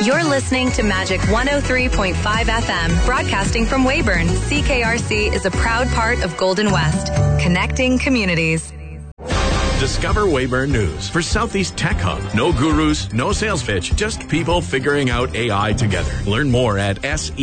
You're listening to Magic 103.5 FM, broadcasting from Weyburn. CKRC is a proud part of Golden West, connecting communities. Discover Weyburn News for Southeast Tech Hub. No gurus, no sales pitch, just people figuring out AI together. Learn more at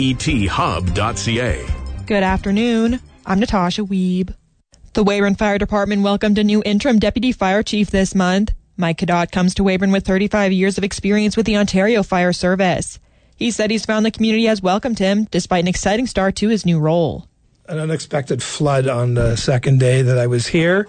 sethub.ca. Good afternoon. I'm Natasha Wiebe. The Weyburn Fire Department welcomed a new interim deputy fire chief this month. Mike Cadott comes to Weyburn with 35 years of experience with the Ontario Fire Service. He said he's found the community has welcomed him despite an exciting start to his new role. An unexpected flood on the second day that I was here,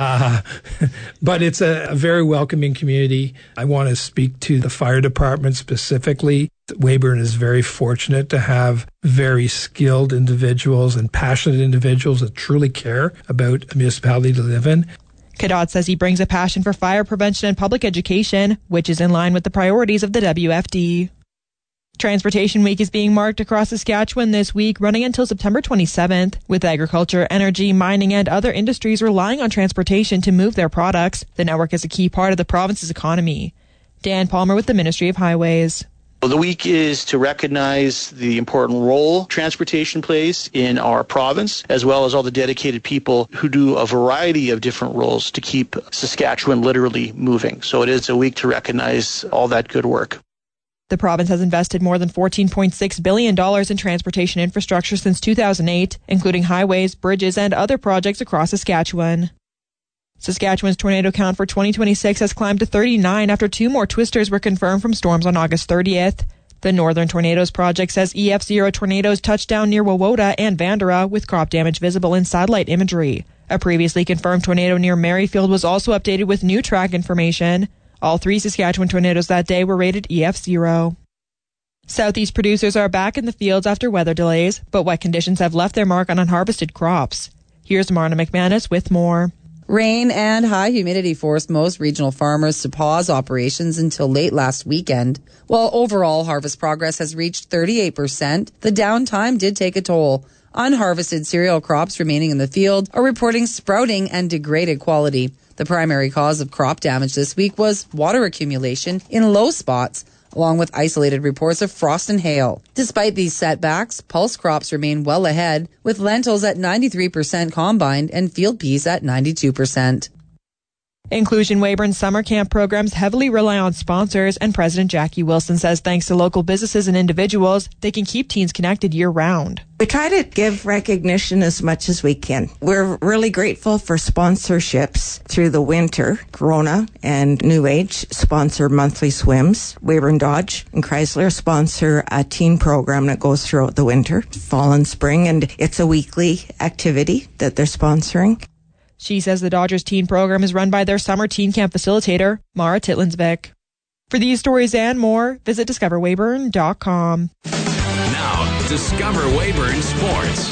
but it's a very welcoming community. I want to speak to the fire department specifically. Weyburn is very fortunate to have very skilled individuals and passionate individuals that truly care about a municipality to live in. Cadott says he brings a passion for fire prevention and public education, which is in line with the priorities of the WFD. Transportation Week is being marked across Saskatchewan this week, running until September 27th. With agriculture, energy, mining, and other industries relying on transportation to move their products, the network is a key part of the province's economy. Dan Palmer with the Ministry of Highways. The week is to recognize the important role transportation plays in our province, as well as all the dedicated people who do a variety of different roles to keep Saskatchewan literally moving. So it is a week to recognize all that good work. The province has invested more than $14.6 billion in transportation infrastructure since 2008, including highways, bridges, and other projects across Saskatchewan. Saskatchewan's tornado count for 2026 has climbed to 39 after 2 more twisters were confirmed from storms on August 30th. The Northern Tornadoes Project says EF0 tornadoes touched down near Wawota and Vandera with crop damage visible in satellite imagery. A previously confirmed tornado near Merrifield was also updated with new track information. All 3 Saskatchewan tornadoes that day were rated EF0. Southeast producers are back in the fields after weather delays, but wet conditions have left their mark on unharvested crops. Here's Marna McManus with more. Rain and high humidity forced most regional farmers to pause operations until late last weekend. While overall harvest progress has reached 38%, the downtime did take a toll. Unharvested cereal crops remaining in the field are reporting sprouting and degraded quality. The primary cause of crop damage this week was water accumulation in low spots, along with isolated reports of frost and hail. Despite these setbacks, pulse crops remain well ahead, with lentils at 93% combined and field peas at 92%. Inclusion Weyburn's summer camp programs heavily rely on sponsors, and President Jackie Wilson says thanks to local businesses and individuals, they can keep teens connected year-round. We try to give recognition as much as we can. We're really grateful for sponsorships through the winter. Corona and New Age sponsor monthly swims. Weyburn Dodge and Chrysler sponsor a teen program that goes throughout the winter, fall and spring, and it's a weekly activity that they're sponsoring. She says the Dodgers teen program is run by their summer teen camp facilitator, Mara Titlinsvik. For these stories and more, visit discoverweyburn.com. Now, Discover Weyburn Sports.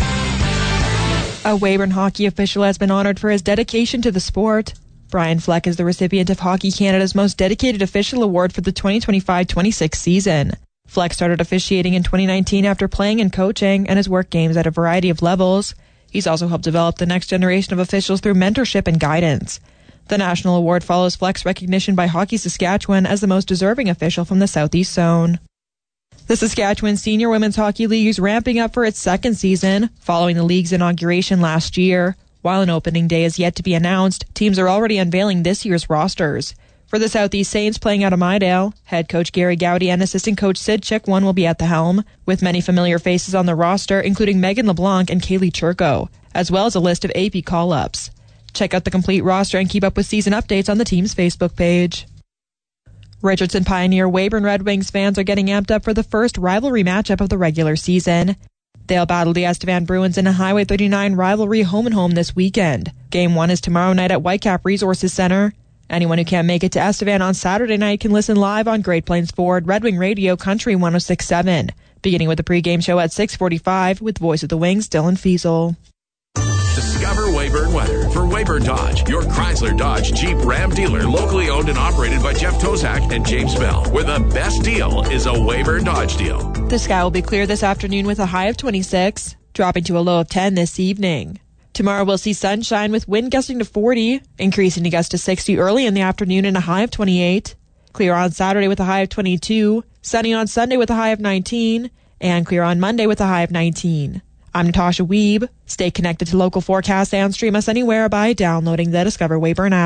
A Weyburn hockey official has been honored for his dedication to the sport. Brian Fleck is the recipient of Hockey Canada's Most Dedicated Official Award for the 2025-26 season. Fleck started officiating in 2019 after playing and coaching and has worked games at a variety of levels. He's also helped develop the next generation of officials through mentorship and guidance. The national award follows Fleck's recognition by Hockey Saskatchewan as the most deserving official from the Southeast Zone. The Saskatchewan Senior Women's Hockey League is ramping up for its second season, following the league's inauguration last year. While an opening day is yet to be announced, teams are already unveiling this year's rosters. For the Southeast Saints playing out of Mydale, head coach Gary Gowdy and assistant coach Sid Chickwon will be at the helm, with many familiar faces on the roster, including Megan LeBlanc and Kaylee Churko, as well as a list of AP call-ups. Check out the complete roster and keep up with season updates on the team's Facebook page. Richardson Pioneer Weyburn Red Wings fans are getting amped up for the first rivalry matchup of the regular season. They'll battle the Estevan Bruins in a Highway 39 rivalry home-and-home this weekend. Game 1 is tomorrow night at Whitecap Resources Center. Anyone who can't make it to Estevan on Saturday night can listen live on Great Plains Ford Red Wing Radio Country 106.7, beginning with the pregame show at 6:45 with Voice of the Wings Dylan Fiesel. Discover Weyburn weather for Weyburn Dodge, your Chrysler Dodge Jeep Ram dealer, locally owned and operated by Jeff Tozak and James Bell, where the best deal is a Weyburn Dodge deal. The sky will be clear this afternoon with a high of 26, dropping to a low of 10 this evening. Tomorrow we'll see sunshine with wind gusting to 40, increasing to gust to 60 early in the afternoon and a high of 28. Clear on Saturday with a high of 22. Sunny on Sunday with a high of 19, and clear on Monday with a high of 19. I'm Natasha Wiebe. Stay connected to local forecasts and stream us anywhere by downloading the Discover Weyburn app.